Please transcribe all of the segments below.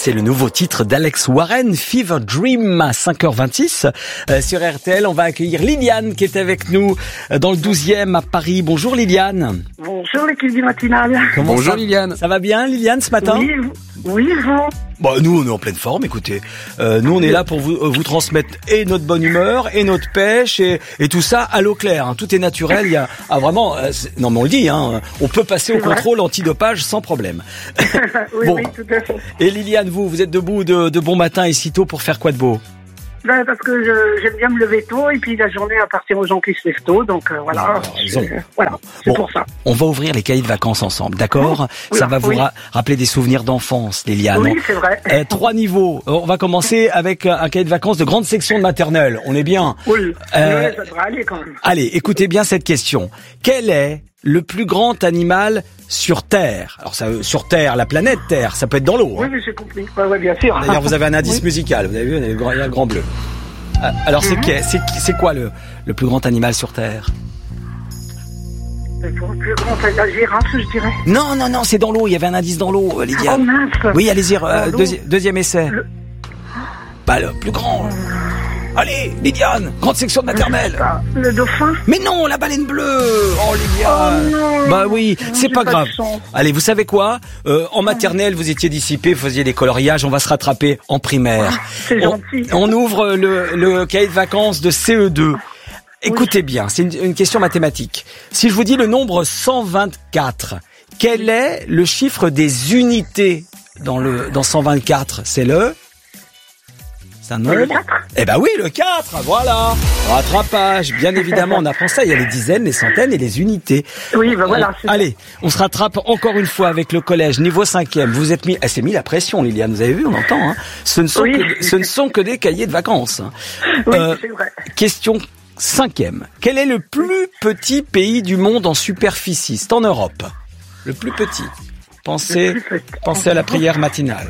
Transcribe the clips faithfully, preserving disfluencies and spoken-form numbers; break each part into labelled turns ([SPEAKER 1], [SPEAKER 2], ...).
[SPEAKER 1] C'est le nouveau titre d'Alex Warren, Fever Dream, à cinq heures vingt-six. Euh, sur R T L, on va accueillir Liliane qui est avec nous euh, dans le douzième à Paris. Bonjour Liliane.
[SPEAKER 2] Bonjour l'équipe du matinal.
[SPEAKER 1] Comment
[SPEAKER 3] Bonjour
[SPEAKER 1] ça,
[SPEAKER 3] Liliane.
[SPEAKER 1] Ça va bien Liliane ce matin?
[SPEAKER 2] Oui, oui, vous.
[SPEAKER 1] Bon, nous on est en pleine forme, écoutez. Euh, nous on est là pour vous, euh, vous transmettre et notre bonne humeur et notre pêche et, et tout ça à l'eau claire. Hein. Tout est naturel. Il y a ah, vraiment. Euh, non mais on le dit. Hein, on peut passer au
[SPEAKER 2] C'est vrai.
[SPEAKER 1] contrôle antidopage sans problème.
[SPEAKER 2] oui,
[SPEAKER 1] Bon.
[SPEAKER 2] oui, tout à fait.
[SPEAKER 1] Et Liliane, vous, vous êtes debout de, de bon matin et si tôt pour faire quoi de beau?
[SPEAKER 2] Ben, parce que je- j'aime bien me lever tôt et puis la journée appartient aux gens qui se lèvent tôt, donc euh, voilà.
[SPEAKER 1] Ah, raison.
[SPEAKER 2] Je- voilà, c'est
[SPEAKER 1] Bon.
[SPEAKER 2] pour ça.
[SPEAKER 1] On va ouvrir les cahiers de vacances ensemble, d'accord?
[SPEAKER 2] Oh,
[SPEAKER 1] Ça
[SPEAKER 2] oula,
[SPEAKER 1] va vous
[SPEAKER 2] oui.
[SPEAKER 1] ra- rappeler des souvenirs d'enfance, Liliane.
[SPEAKER 2] Oui, c'est vrai.
[SPEAKER 1] Euh, trois niveaux. On va commencer avec un cahier de vacances de grande section de maternelle. On est bien.
[SPEAKER 2] Oui,
[SPEAKER 1] Euh,
[SPEAKER 2] oui, ça devrait aller quand même.
[SPEAKER 1] Allez, écoutez bien cette question. Quel est le plus grand animal sur Terre? Alors ça, euh, sur Terre, la planète Terre, ça peut être dans l'eau.
[SPEAKER 2] Oui,
[SPEAKER 1] Hein.
[SPEAKER 2] mais j'ai compris. Ouais, ouais, bien sûr.
[SPEAKER 1] D'ailleurs, vous avez un indice
[SPEAKER 2] Oui.
[SPEAKER 1] musical. Vous avez vu, il y a le grand- il y a le grand bleu. Ah, Alors c'est
[SPEAKER 2] Mhm.
[SPEAKER 1] que- c'est c'est quoi le, le plus grand animal sur Terre?
[SPEAKER 2] Le plus grand, c'est la girafe, je dirais.
[SPEAKER 1] Non, non, non, c'est dans l'eau. Il y avait un indice dans l'eau, euh,
[SPEAKER 2] Oh
[SPEAKER 1] Liliane.
[SPEAKER 2] mince.
[SPEAKER 1] Oui, allez-y, euh,
[SPEAKER 2] Dans l'eau.
[SPEAKER 1] deuxi- deuxième essai.
[SPEAKER 2] Le-
[SPEAKER 1] Bah, le plus grand. Allez, Liliane, grande section de maternelle.
[SPEAKER 2] Ah, le dauphin.
[SPEAKER 1] Mais non, la baleine bleue. Oh, Liliane.
[SPEAKER 2] Oh non.
[SPEAKER 1] Bah oui,
[SPEAKER 2] Non,
[SPEAKER 1] c'est
[SPEAKER 2] j'ai
[SPEAKER 1] pas
[SPEAKER 2] pas de
[SPEAKER 1] grave.
[SPEAKER 2] chance.
[SPEAKER 1] Allez, vous savez quoi? Euh, En maternelle, vous étiez dissipé, vous faisiez des coloriages. On va se rattraper en primaire.
[SPEAKER 2] C'est
[SPEAKER 1] on,
[SPEAKER 2] gentil.
[SPEAKER 1] on ouvre le, le cahier de vacances de C E deux. Écoutez bien, c'est une, une question mathématique. Si je vous dis le nombre cent vingt-quatre, quel est le chiffre des unités dans le dans cent vingt-quatre? C'est le C'est un
[SPEAKER 2] Le
[SPEAKER 1] nombre?
[SPEAKER 2] quatre.
[SPEAKER 1] Eh ben oui, le quatre, voilà. Rattrapage, bien évidemment, on apprend ça. Il y a les dizaines, les centaines et les unités.
[SPEAKER 2] Oui, ben voilà.
[SPEAKER 1] On-
[SPEAKER 2] c'est-
[SPEAKER 1] allez, on se rattrape encore une fois avec le collège, niveau cinquième. Vous êtes mis, elle s'est mis la pression, Liliane. Vous avez vu, on entend. Hein. Ce ne sont
[SPEAKER 2] Oui.
[SPEAKER 1] que, ce ne sont que des cahiers de vacances. hein.
[SPEAKER 2] Oui,
[SPEAKER 1] Euh,
[SPEAKER 2] c'est vrai.
[SPEAKER 1] Question cinquième. Quel est le plus petit pays du monde en superficie? C'est en Europe. Le plus petit. Pensez,
[SPEAKER 2] Le plus petit.
[SPEAKER 1] pensez à la prière matinale.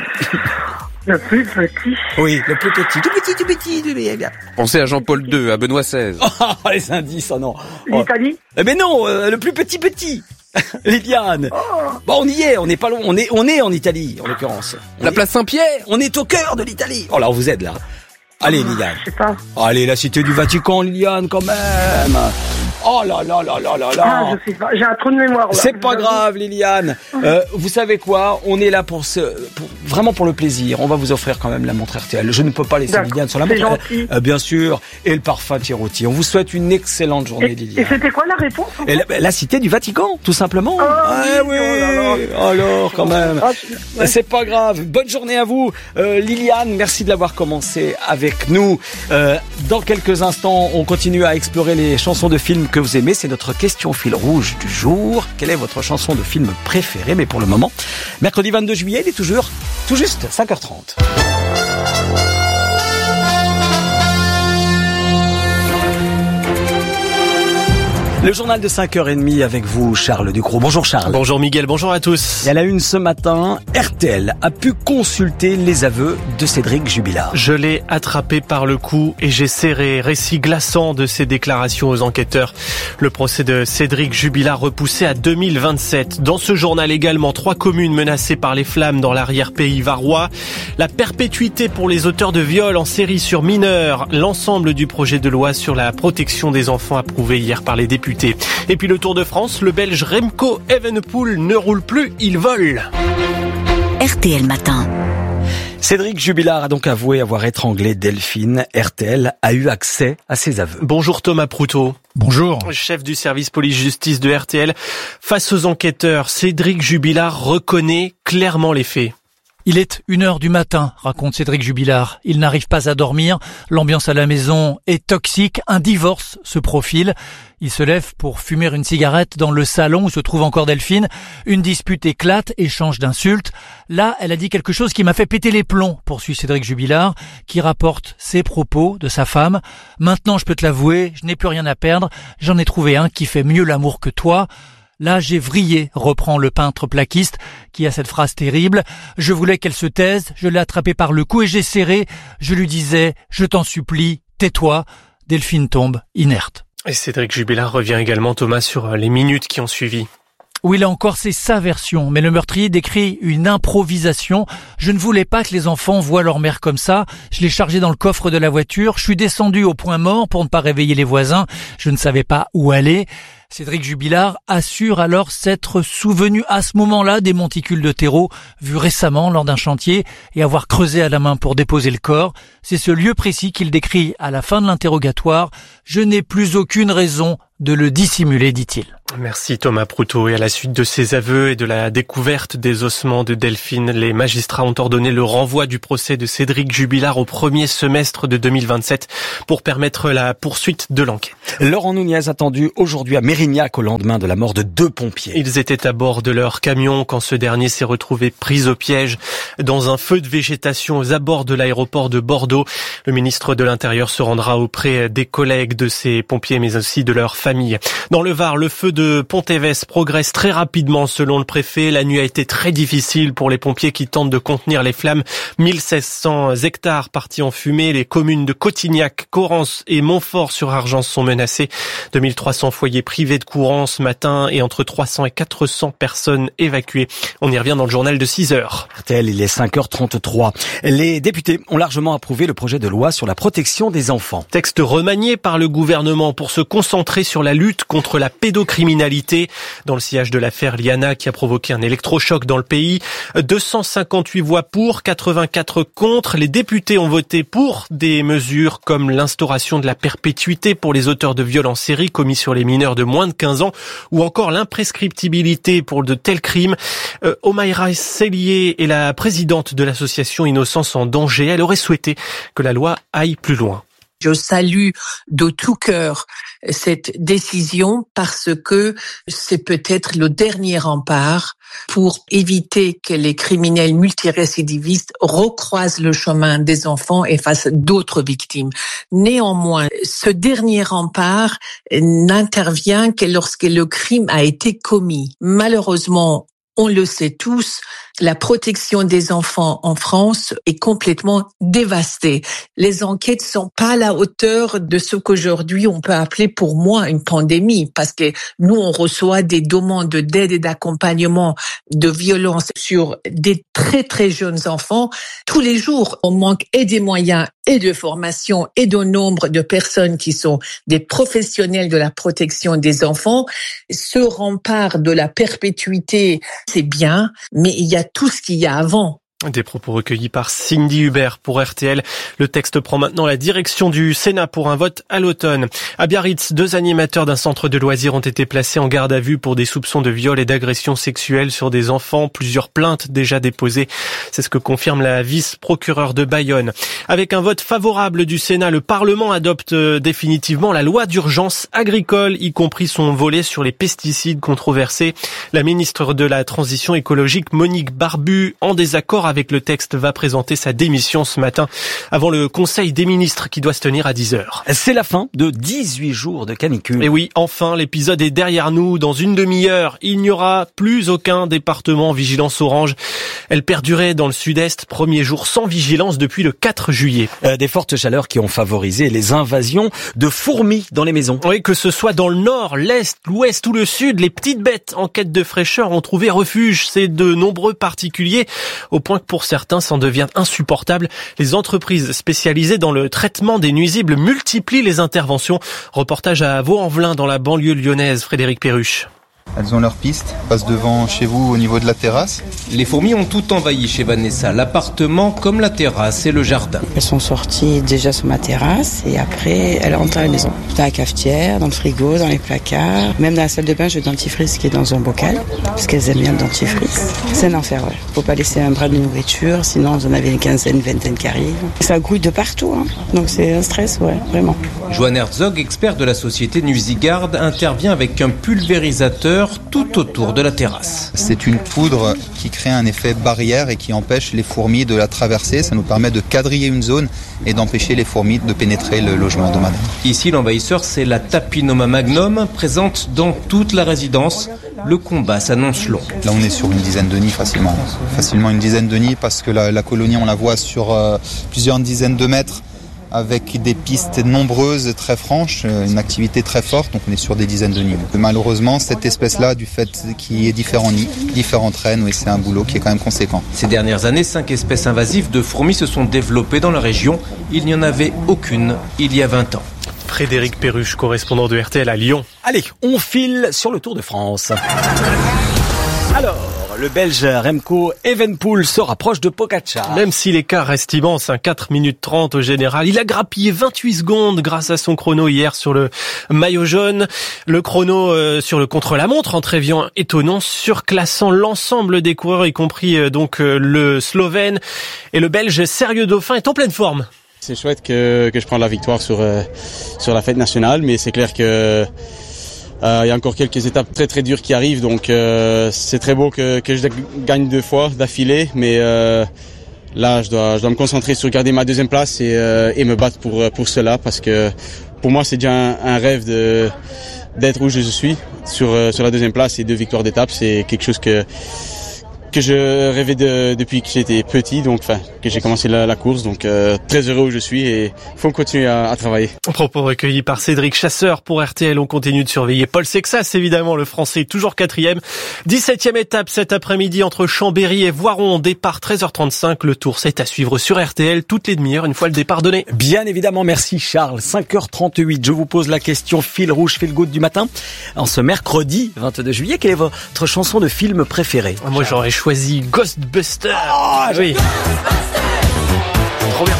[SPEAKER 2] Le plus petit.
[SPEAKER 1] Oui, le plus petit. Tout petit, tout petit. Tout petit.
[SPEAKER 3] Pensez à Jean-Paul deux, à Benoît seize.
[SPEAKER 1] Oh, les indices, oh non. Oh.
[SPEAKER 2] L'Italie.
[SPEAKER 1] Eh ben non, euh, le plus petit petit. Liliane.
[SPEAKER 2] Oh.
[SPEAKER 1] Bon, on y est, on n'est pas loin. On est, on est en Italie, en l'occurrence. On
[SPEAKER 3] La
[SPEAKER 1] est-
[SPEAKER 3] place Saint-Pierre.
[SPEAKER 1] On est au cœur de l'Italie. Oh là, on vous aide là. Allez, Liliane.
[SPEAKER 2] Je sais pas.
[SPEAKER 1] Allez, la cité du Vatican, Liliane, quand même. Oh là là là là là
[SPEAKER 2] Ah,
[SPEAKER 1] là.
[SPEAKER 2] je sais pas. J'ai un trou de mémoire. là.
[SPEAKER 1] C'est pas
[SPEAKER 2] J'avoue.
[SPEAKER 1] grave, Liliane. Euh, vous savez quoi? On est là pour ce, pour- vraiment pour le plaisir. On va vous offrir quand même la montre R T L. Je ne peux pas laisser
[SPEAKER 2] D'accord.
[SPEAKER 1] Liliane sur la
[SPEAKER 2] C'est
[SPEAKER 1] montre.
[SPEAKER 2] gentil.
[SPEAKER 1] Euh, bien sûr. Et le parfum Thierry. On vous souhaite une excellente journée,
[SPEAKER 2] Et, et
[SPEAKER 1] Liliane.
[SPEAKER 2] c'était quoi la réponse en
[SPEAKER 1] Et
[SPEAKER 2] fait
[SPEAKER 1] la, la cité du Vatican, tout simplement.
[SPEAKER 2] Oh,
[SPEAKER 1] Ah
[SPEAKER 2] oui, oh là
[SPEAKER 1] Alors, quand même.
[SPEAKER 2] Ah, je- ouais.
[SPEAKER 1] C'est pas grave. Bonne journée à vous, euh, Liliane. Merci de l'avoir commencé avec nous. Euh, dans quelques instants, on continue à explorer les chansons de films que vous aimez. C'est notre question fil rouge du jour. Quelle est votre chanson de film préférée? Mais pour le moment, mercredi vingt-deux juillet, il est toujours tout juste cinq heures trente. Le journal de cinq heures trente avec vous, Charles Ducrot. Bonjour Charles.
[SPEAKER 4] Bonjour Miguel, bonjour à tous.
[SPEAKER 1] Et à la une ce matin, R T L a pu consulter les aveux de Cédric Jubilard.
[SPEAKER 4] Je l'ai attrapé par le cou et j'ai serré. Récit glaçant de ses déclarations aux enquêteurs. Le procès de Cédric Jubilard repoussé à deux mille vingt-sept. Dans ce journal également, trois communes menacées par les flammes dans l'arrière-pays varois. La perpétuité pour les auteurs de viols en série sur mineurs. L'ensemble du projet de loi sur la protection des enfants approuvé hier par les députés. Et puis le Tour de France, le Belge Remco Evenepoel ne roule plus, il vole.
[SPEAKER 5] R T L Matin.
[SPEAKER 1] Cédric Jubilard a donc avoué avoir étranglé Delphine. R T L a eu accès à ses aveux.
[SPEAKER 4] Bonjour Thomas Proutot.
[SPEAKER 6] Bonjour.
[SPEAKER 4] Chef du service police-justice de R T L. Face aux enquêteurs, Cédric Jubilard reconnaît clairement les faits.
[SPEAKER 6] Il est une heure du matin, raconte Cédric Jubilard. Il n'arrive pas à dormir. L'ambiance à la maison est toxique. Un divorce se profile. Il se lève pour fumer une cigarette dans le salon où se trouve encore Delphine. Une dispute éclate, échange d'insultes. Là, elle a dit quelque chose qui m'a fait péter les plombs, poursuit Cédric Jubilard, qui rapporte ses propos de sa femme. Maintenant, je peux te l'avouer, je n'ai plus rien à perdre. J'en ai trouvé un qui fait mieux l'amour que toi. Là, j'ai vrillé, reprend le peintre plaquiste, qui a cette phrase terrible. Je voulais qu'elle se taise, je l'ai attrapée par le cou et j'ai serré. Je lui disais, je t'en supplie, tais-toi. Delphine tombe, inerte.
[SPEAKER 4] Et Cédric Jubilard revient également, Thomas, sur les minutes qui ont suivi.
[SPEAKER 6] Oui, là encore, c'est sa version. Mais le meurtrier décrit une improvisation. Je ne voulais pas que les enfants voient leur mère comme ça. Je l'ai chargé dans le coffre de la voiture. Je suis descendu au point mort pour ne pas réveiller les voisins. Je ne savais pas où aller. Cédric Jubilard assure alors s'être souvenu à ce moment-là des monticules de terreau vus récemment lors d'un chantier et avoir creusé à la main pour déposer le corps. C'est ce lieu précis qu'il décrit à la fin de l'interrogatoire. Je n'ai plus aucune raison de le dissimuler, dit-il.
[SPEAKER 4] Merci Thomas Proutot. Et à la suite de ces aveux et de la découverte des ossements de Delphine, les magistrats ont ordonné le renvoi du procès de Cédric Jubilard au premier semestre de deux mille vingt-sept pour permettre la poursuite de l'enquête.
[SPEAKER 1] Laurent Nunez attendu aujourd'hui à Mérignac au lendemain de la mort de deux pompiers.
[SPEAKER 4] Ils étaient à bord de leur camion quand ce dernier s'est retrouvé pris au piège dans un feu de végétation aux abords de l'aéroport de Bordeaux. Le ministre de l'Intérieur se rendra auprès des collègues de ces pompiers mais aussi de leur famille. Dans le Var, le feu de Pont-Évès progresse très rapidement selon le préfet. La nuit a été très difficile pour les pompiers qui tentent de contenir les flammes. mille six cents hectares partis en fumée. Les communes de Cotignac, Correns et Montfort-sur-Argence sont menacées. deux mille trois cents foyers privés de courant ce matin et entre trois cents et quatre cents personnes évacuées. On y revient dans le journal de six heures.
[SPEAKER 1] R T L, il est cinq heures trente-trois. Les députés ont largement approuvé le projet de loi sur la protection des enfants.
[SPEAKER 4] Texte remanié par le gouvernement pour se concentrer sur la lutte contre la pédocriminalité. Dans le sillage de l'affaire Liana qui a provoqué un électrochoc dans le pays, deux cent cinquante-huit voix pour, quatre-vingt-quatre contre. Les députés ont voté pour des mesures comme l'instauration de la perpétuité pour les auteurs de viols en série commis sur les mineurs de moins de quinze ans ou encore l'imprescriptibilité pour de tels crimes. Euh, Omaira Sellier est la présidente de l'association Innocence en danger. Elle aurait souhaité que la loi aille plus loin.
[SPEAKER 7] Je salue de tout cœur cette décision parce que c'est peut-être le dernier rempart pour éviter que les criminels multirécidivistes recroisent le chemin des enfants et fassent d'autres victimes. Néanmoins, ce dernier rempart n'intervient que lorsque le crime a été commis. Malheureusement, on le sait tous, la protection des enfants en France est complètement dévastée. Les enquêtes sont pas à la hauteur de ce qu'aujourd'hui on peut appeler pour moi une pandémie, parce que nous on reçoit des demandes d'aide et d'accompagnement de violence sur des très très jeunes enfants. Tous les jours, on manque et des moyens et de formation et de nombre de personnes qui sont des professionnels de la protection des enfants. Ce rempart de la perpétuité, c'est bien, mais il y a tout ce qu'il y a avant.
[SPEAKER 4] Des propos recueillis par Cindy Hubert pour R T L. Le texte prend maintenant la direction du Sénat pour un vote à l'automne. À Biarritz, deux animateurs d'un centre de loisirs ont été placés en garde à vue pour des soupçons de viol et d'agression sexuelle sur des enfants. Plusieurs plaintes déjà déposées. C'est ce que confirme la vice-procureure de Bayonne. Avec un vote favorable du Sénat, le Parlement adopte définitivement la loi d'urgence agricole, y compris son volet sur les pesticides controversés. La ministre de la Transition écologique, Monique Barbu, en désaccord avec le texte, va présenter sa démission ce matin avant le Conseil des ministres qui doit se tenir à dix heures.
[SPEAKER 1] C'est la fin de dix-huit jours de canicule.
[SPEAKER 4] Et oui, enfin, l'épisode est derrière nous. Dans une demi-heure, il n'y aura plus aucun département en vigilance orange. Elle perdurait dans le sud-est, premier jour sans vigilance depuis le quatre juillet.
[SPEAKER 1] Euh, des fortes chaleurs qui ont favorisé les invasions de fourmis dans les maisons.
[SPEAKER 4] Oui, que ce soit dans le nord, l'est, l'ouest ou le sud, les petites bêtes en quête de fraîcheur ont trouvé refuge. C'est de nombreux particuliers, au point que pour certains, ça en devient insupportable. Les entreprises spécialisées dans le traitement des nuisibles multiplient les interventions. Reportage à Vaux-en-Velin dans la banlieue lyonnaise, Frédéric Perruche.
[SPEAKER 8] Elles ont leur piste, passent devant chez vous au niveau de la terrasse.
[SPEAKER 9] Les fourmis ont tout envahi chez Vanessa, l'appartement comme la terrasse et le jardin.
[SPEAKER 10] Elles sont sorties déjà sur ma terrasse et après elles rentrent à la maison. Dans la cafetière, dans le frigo, dans les placards, même dans la salle de bain, j'ai le dentifrice qui est dans un bocal, parce qu'elles aiment bien le dentifrice. C'est un enfer, ouais. Faut pas laisser un bras de nourriture, sinon vous en avez une quinzaine, une vingtaine qui arrivent. Ça grouille de partout, hein. Donc c'est un stress, ouais, vraiment.
[SPEAKER 9] Johan Herzog, expert de la société Nuisigard, intervient avec un pulvérisateur tout autour de la terrasse.
[SPEAKER 8] C'est une poudre qui crée un effet barrière et qui empêche les fourmis de la traverser. Ça nous permet de quadriller une zone et d'empêcher les fourmis de pénétrer le logement de madame.
[SPEAKER 9] Ici, l'envahisseur, c'est la Tapinoma magnum, présente dans toute la résidence. Le combat s'annonce long.
[SPEAKER 8] Là, on est sur une dizaine de nids facilement. Facilement une dizaine de nids parce que la, la colonie, on la voit sur euh, plusieurs dizaines de mètres. avec des pistes nombreuses, très franches, une activité très forte, donc on est sur des dizaines de nids. Malheureusement, cette espèce-là, du fait qu'il y ait différents nids, différentes reines, oui, c'est un boulot qui est quand même conséquent.
[SPEAKER 9] Ces dernières années, cinq espèces invasives de fourmis se sont développées dans la région. Il n'y en avait aucune il y a vingt ans.
[SPEAKER 4] Frédéric Perruche, correspondant de R T L à Lyon.
[SPEAKER 1] Allez, on file sur le Tour de France. Alors, le Belge Remco Evenepoel se rapproche de Pogačar.
[SPEAKER 4] Même si l'écart reste immense, hein, quatre minutes trente au général, il a grappillé vingt-huit secondes grâce à son chrono hier sur le maillot jaune. Le chrono euh, sur le contre-la-montre en Trévian étonnant, surclassant l'ensemble des coureurs, y compris euh, donc euh, le Slovène. Et le Belge Sérieux Dauphin est en pleine forme.
[SPEAKER 11] C'est chouette que, que je prenne la victoire sur, euh, sur la fête nationale, mais c'est clair que Euh, il y a encore quelques étapes très très dures qui arrivent, donc euh, c'est très beau que, que je gagne deux fois d'affilée, mais euh, là je dois, je dois me concentrer sur garder ma deuxième place et, euh, et me battre pour, pour cela, parce que pour moi c'est déjà un, un rêve de, d'être où je suis, sur, sur la deuxième place et deux victoires d'étape, c'est quelque chose que que je rêvais de, depuis que j'étais petit, donc enfin que j'ai commencé la, la course, donc euh, très heureux où je suis et faut continuer à, à travailler.
[SPEAKER 4] Propos recueillis par Cédric Chasseur pour R T L. On continue de surveiller Paul Sexas, évidemment, le Français toujours quatrième. dix-septième étape cet après-midi entre Chambéry et Voiron. Départ treize heures trente-cinq. Le Tour, c'est à suivre sur R T L toutes les demi-heures une fois le départ donné.
[SPEAKER 1] Bien évidemment, merci Charles. cinq heures trente-huit. Je vous pose la question fil rouge, fil good du matin. En ce mercredi vingt-deux juillet, quelle est votre chanson de film préférée?
[SPEAKER 4] Moi, j'aurais choisi Ghostbusters.
[SPEAKER 1] Oh,
[SPEAKER 4] oui. Trop bien.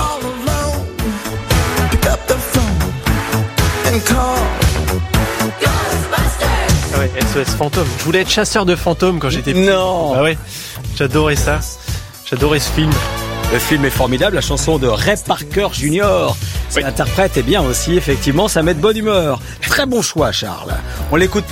[SPEAKER 4] Ah ouais, S O S Fantôme. Je voulais être chasseur de fantômes quand j'étais petit.
[SPEAKER 1] Non.
[SPEAKER 4] Ah ouais, j'adorais ça. J'adorais ce film.
[SPEAKER 1] Le film est formidable, la chanson de Ray Parker Junior Oui. L'interprète est bien aussi, effectivement, ça met de bonne humeur. Très bon choix, Charles. On l'écoute.